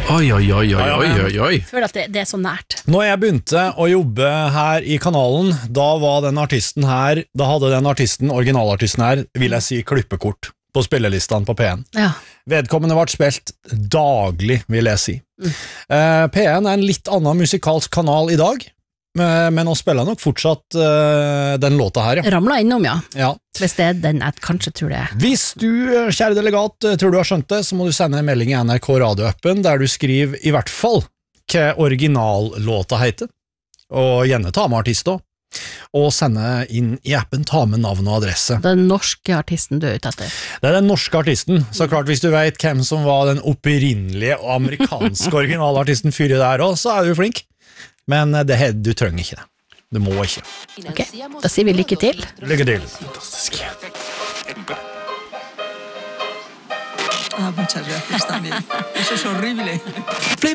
Oi. Føler at det så nært. Når jeg begynte å jobbe her i kanalen, da hadde den artisten, originalartisten her, vil jeg si klippekort på spillelistene på P1. Ja. Vedkommende ble spilt daglig, vil jeg si. P1 en litt annen musikalsk kanal i dag, men å spille nok fortsatt den låta her, ja. Ramla innom, ja. Ja. Hvis det den jeg kanskje tror det Hvis du, kjære delegat, tror du har skjønt det, så må du sende en melding i NRK radioappen der du skriver i hvert fall hva originallåta heter, og gjerne ta med artist også, og sende inn i appen, ta med navn og adresse. Den norske artisten du ute etter. Det den norske artisten, så klart hvis du vet hvem som var den opprinnelige og amerikanske originalartisten fyrer der også, så du flink. Men du trenger ikke det. Du må ikke. Ok, da sier vi lykke til. Lykke til. Fantastisk. Muchas gracias también. Eso es horrible.